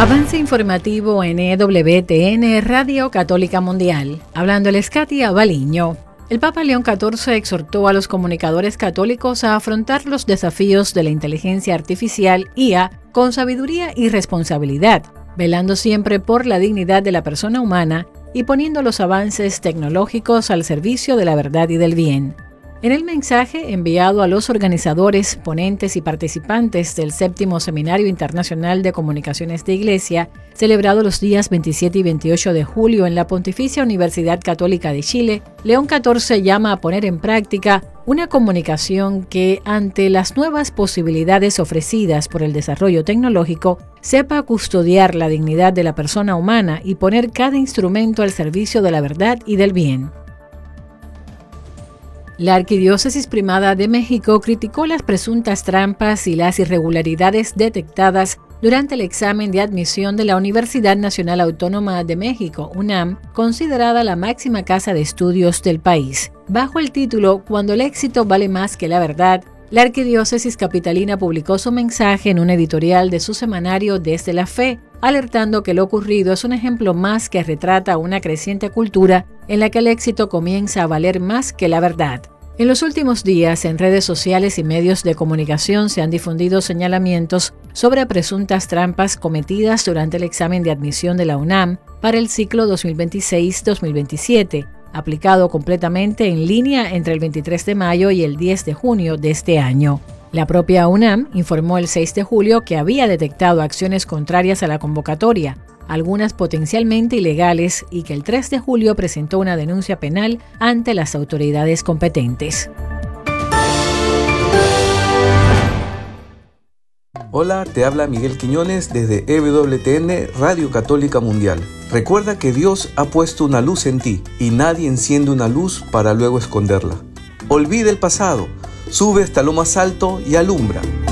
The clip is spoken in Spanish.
Avance informativo en EWTN, Radio Católica Mundial. Hablando el Escati Abaliño. El Papa León XIV exhortó a los comunicadores católicos a afrontar los desafíos de la inteligencia artificial IA con sabiduría y responsabilidad, velando siempre por la dignidad de la persona humana y poniendo los avances tecnológicos al servicio de la verdad y del bien. En el mensaje enviado a los organizadores, ponentes y participantes del 7º Seminario Internacional de Comunicaciones de Iglesia, celebrado los días 27 y 28 de julio en la Pontificia Universidad Católica de Chile, León XIV llama a poner en práctica una comunicación que, ante las nuevas posibilidades ofrecidas por el desarrollo tecnológico, sepa custodiar la dignidad de la persona humana y poner cada instrumento al servicio de la verdad y del bien. La Arquidiócesis Primada de México criticó las presuntas trampas y las irregularidades detectadas durante el examen de admisión de la Universidad Nacional Autónoma de México, UNAM, considerada la máxima casa de estudios del país. Bajo el título "Cuando el éxito vale más que la verdad", la Arquidiócesis Capitalina publicó su mensaje en un editorial de su semanario Desde la Fe, alertando que lo ocurrido es un ejemplo más que retrata una creciente cultura en la que el éxito comienza a valer más que la verdad. En los últimos días, en redes sociales y medios de comunicación se han difundido señalamientos sobre presuntas trampas cometidas durante el examen de admisión de la UNAM para el ciclo 2026-2027, aplicado completamente en línea entre el 23 de mayo y el 10 de junio de este año. La propia UNAM informó el 6 de julio que había detectado acciones contrarias a la convocatoria, algunas potencialmente ilegales, y que el 3 de julio presentó una denuncia penal ante las autoridades competentes. Hola, te habla Miguel Quiñones desde EWTN, Radio Católica Mundial. Recuerda que Dios ha puesto una luz en ti y nadie enciende una luz para luego esconderla. Olvida el pasado, sube hasta lo más alto y alumbra.